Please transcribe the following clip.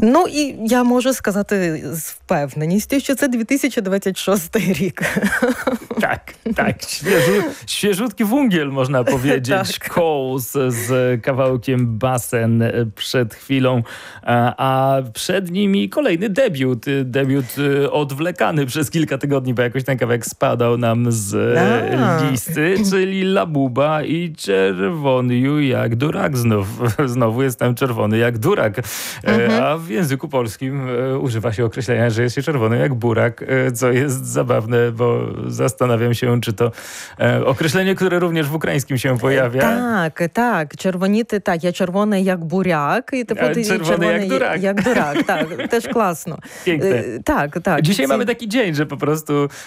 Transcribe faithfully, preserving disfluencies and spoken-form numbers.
Ну і я можу сказати з впевненістю, що це дві тисячі двадцять шостий рік. Tak, tak. Świeżu, świeżutki wungiel, można powiedzieć. Tak. Coles z kawałkiem Basen przed chwilą, a, a przed nimi kolejny debiut. Debiut odwlekany przez kilka tygodni, bo jakoś ten kawałek spadał nam z A. listy, czyli Labuba i Czerwoniu jak durak. Znów, znowu jestem czerwony jak durak. Mhm. A w języku polskim używa się określenia, że jest się czerwony jak burak, co jest zabawne, bo zastanawiam się, czy to e, określenie, które również w ukraińskim się pojawia. Так, так, червоніти, так, я червоний як буряк, і типу А ти червоний як дурак. як дурак, так, теж класно. Piękne. Е, Так, так. Dzisiaj Ці- mamy taki dzień, że po prostu